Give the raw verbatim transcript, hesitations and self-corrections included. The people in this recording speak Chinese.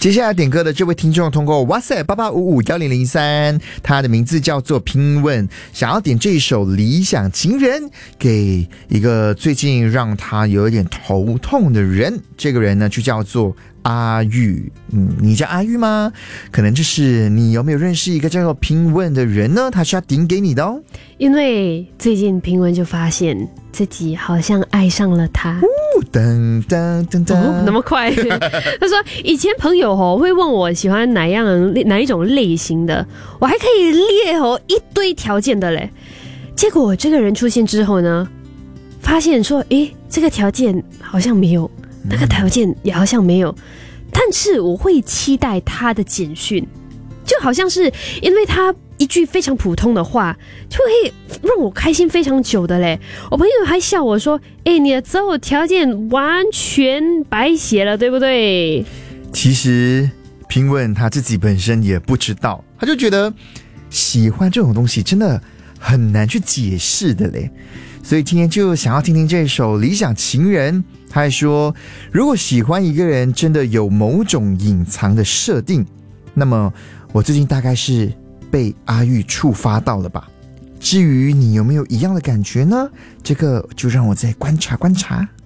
接下来点歌的这位听众通过 WhatsApp 八八五五一零零三，他的名字叫做拼问，想要点这一首《理想情人》给一个最近让他有一点头痛的人。这个人呢就叫做阿玉。嗯，你叫阿玉吗？可能就是你有没有认识一个叫做拼问的人呢？他是要点给你的哦。 因为最近拼问就发现自己好像爱上了他。 噔噔噔噔、 哦，那么快？他说以前朋友哦会问我喜欢哪样哪一种类型的，我还可以列哦一堆条件的嘞。结果这个人出现之后呢，发现说，诶，这个条件好像没有，那个条件也好像没有，但是我会期待他的简讯，就好像是因为他一句非常普通的话就会让我开心非常久的嘞。我朋友还笑我说，诶，你的择偶条件完全白写了，对不对？ 其实拼问他自己本身也不知道，他就觉得喜欢这种东西真的很难去解释的嘞。所以今天就想要听听这首《理想情人》。他还说，如果喜欢一个人真的有某种隐藏的设定，那么我最近大概是被阿玉触发到了吧。至于你有没有一样的感觉呢？这个就让我再观察观察。